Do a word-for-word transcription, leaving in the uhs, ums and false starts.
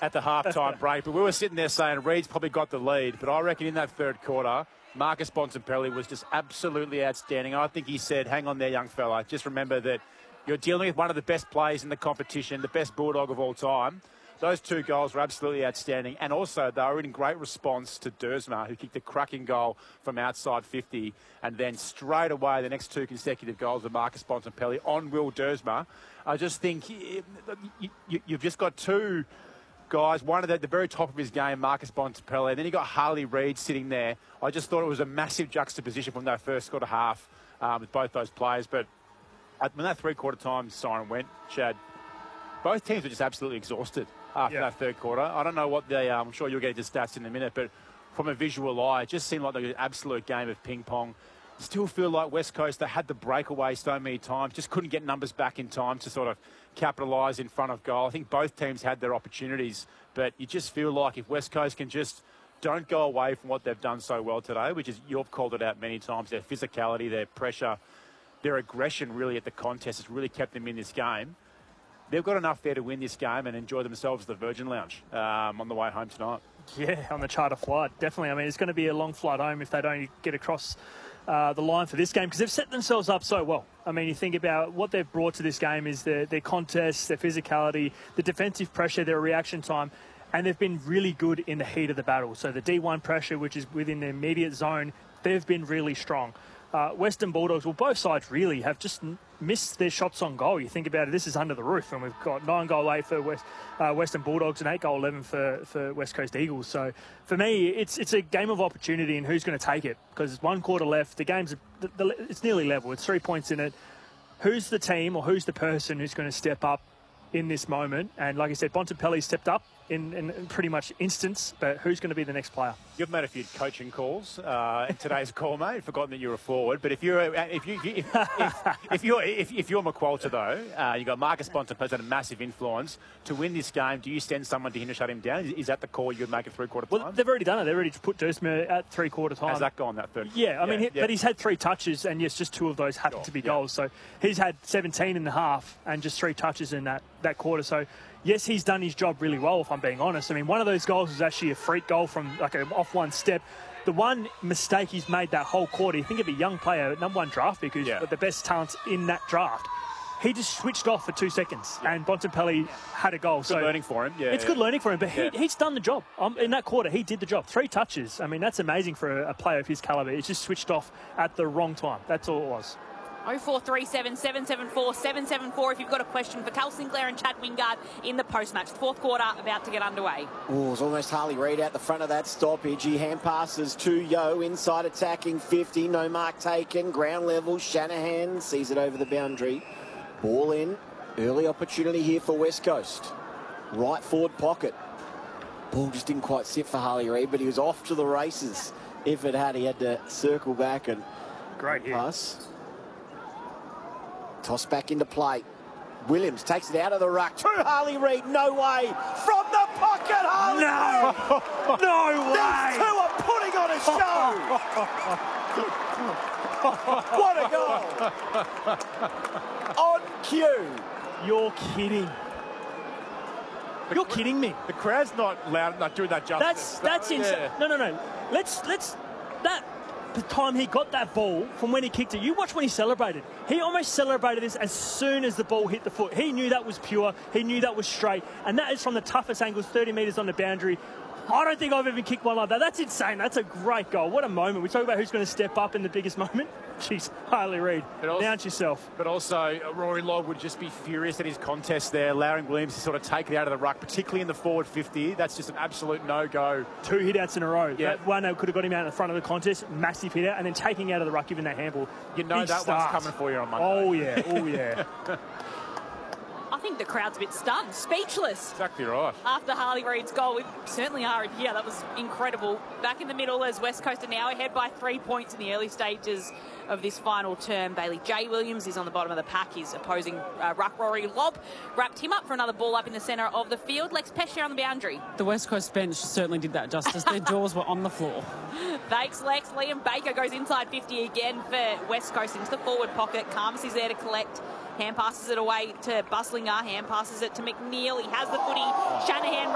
at the halftime break, but we were sitting there saying Reed's probably got the lead, but I reckon in that third quarter, Marcus Bontempelli was just absolutely outstanding. I think he said, hang on there, young fella. Just remember that you're dealing with one of the best players in the competition, the best Bulldog of all time. Those two goals were absolutely outstanding. And also, they were in great response to Dersma, who kicked a cracking goal from outside fifty. And then straight away, the next two consecutive goals of Marcus Bontempelli on Will Dersma. I just think you've just got two guys, one at the very top of his game, Marcus Bontempelli, and then you got Harley Reid sitting there. I just thought it was a massive juxtaposition from that first quarter half um, with both those players. But when that three-quarter time siren went, Chad, both teams were just absolutely exhausted after yeah. that third quarter. I don't know what they um, I'm sure you'll get into stats in a minute, but from a visual eye, it just seemed like an absolute game of ping-pong. Still feel like West Coast, they had the breakaway so many times, just couldn't get numbers back in time to sort of capitalise in front of goal. I think both teams had their opportunities, but you just feel like if West Coast can just don't go away from what they've done so well today, which is, you've called it out many times, their physicality, their pressure, their aggression really at the contest has really kept them in this game. They've got enough there to win this game and enjoy themselves at the Virgin Lounge um, on the way home tonight. Yeah, on the charter flight, definitely. I mean, it's going to be a long flight home if they don't get across uh, the line for this game, because they've set themselves up so well. I mean, you think about what they've brought to this game is their, their contests, their physicality, the defensive pressure, their reaction time, and they've been really good in the heat of the battle. So the D one pressure, which is within the immediate zone, they've been really strong. Uh, Western Bulldogs, well, both sides really have just missed their shots on goal. You think about it, this is under the roof, and we've got nine goal eight for West, uh, Western Bulldogs and eight goal eleven for, for West Coast Eagles. So for me, it's it's a game of opportunity and who's going to take it, because there's one quarter left. The game's the, the, it's nearly level. It's three points in it. Who's the team or who's the person who's going to step up in this moment? And like I said, Bontempelli stepped up in, in pretty much instance, but who's going to be the next player? You've made a few coaching calls uh, in today's call, mate. You've forgotten that you're a forward, but if you're if you if, if, if you're if, if you're McQualter though, uh, you got Marcus Bontempelli had a massive influence to win this game. Do you send someone to him to shut him down? Is, is that the call you'd make at three quarter time? Well, they've already done it. They've already put Dersma at three quarter time. How's that gone? That third? Yeah, I mean, yeah, he, yeah. but he's had three touches, and yes, just two of those happen sure, to be yeah. goals. So he's had seventeen and a half, and just three touches in that that quarter. So yes, he's done his job really well, if I'm being honest. I mean, one of those goals was actually a freak goal from like a, off one step. The one mistake he's made that whole quarter, you think of a young player, number one draft pick, who's yeah. the best talent in that draft. He just switched off for two seconds, yeah. and Bontempelli had a goal. Good so learning for him. Yeah, it's yeah. good learning for him, but yeah. he, he's done the job. Um, in that quarter, he did the job. Three touches. I mean, that's amazing for a, a player of his calibre. He's just switched off at the wrong time. That's all it was. oh four three seven, seven seven four, seven seven four if you've got a question for Cal Sinclair and Chad Wingard in the post-match. Fourth quarter about to get underway. Oh, it's almost Harley Reid out the front of that stoppage. He hand passes to Yo, inside attacking fifty, no mark taken, ground level. Shanahan sees it over the boundary. Ball in, early opportunity here for West Coast. Right forward pocket. Ball just didn't quite sit for Harley Reid, but he was off to the races. If it had, he had to circle back and great hit. Pass. Toss back into play. Williams takes it out of the ruck to Harley Reid. No way. From the pocket, Harley No. Reid. No way. These two are putting on a show. What a goal. On cue. You're kidding. The, You're kidding me. The crowd's not loud, not doing that justice. That's that's yeah. insane. No, no, no. Let's let's that the time he got that ball from when he kicked it. You watch when he celebrated. He almost celebrated this as soon as the ball hit the foot. He knew that was pure. He knew that was straight, and that is from the toughest angles, thirty metres on the boundary. I don't think I've ever kicked one like that. That's insane. That's a great goal. What a moment. We talk about who's going to step up in the biggest moment. Jeez, Harley Reid, announce yourself. But also, uh, Rory Lobb would just be furious at his contest there, allowing Williams to sort of take it out of the ruck, particularly in the forward fifty. That's just an absolute no-go. Two hit-outs in a row. Yeah. That one that could have got him out in the front of the contest, massive hit-out, and then taking out of the ruck, giving that handball. You know Big that start. one's coming for you on Monday. Oh, yeah. Oh, yeah. I think the crowd's a bit stunned, speechless. Exactly right. After Harley Reid's goal, we certainly are here. That was incredible. Back in the middle as West Coast are now ahead by three points in the early stages of this final term. Bailey J. Williams is on the bottom of the pack. His opposing uh, ruck Rory Lobb wrapped him up for another ball up in the centre of the field. Lex Pesce on the boundary. The West Coast bench certainly did that justice. Their jaws were on the floor. Thanks, Lex. Liam Baker goes inside fifty again for West Coast into the forward pocket. Karmas is there to collect. Hand passes it away to Buslinger. Hand passes it to McNeil. He has the footy. Shanahan